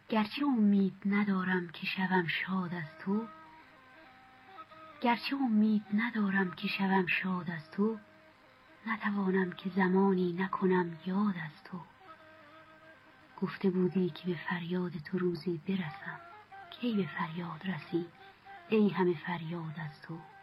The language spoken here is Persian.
گرچه امید ندارم که شوم شاد از تو، گرچه امید ندارم که شوم شاد از تو، نتوانم که زمانی نکنم یاد از تو. گفته بودی که به فریاد تو روزی برسم، کی به فریاد رسید ای همه فریاد از تو.